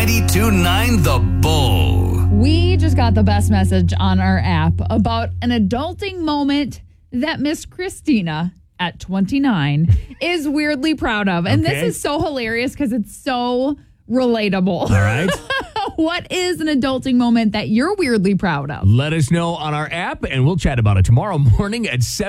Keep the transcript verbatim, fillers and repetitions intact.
ninety-two point nine The Bull. We just got the best message on our app about an adulting moment that Miss Christina at twenty-nine is weirdly proud of. And Okay. this is so hilarious because it's so relatable. All right. What is an adulting moment that you're weirdly proud of? Let us know on our app, and we'll chat about it tomorrow morning at seven.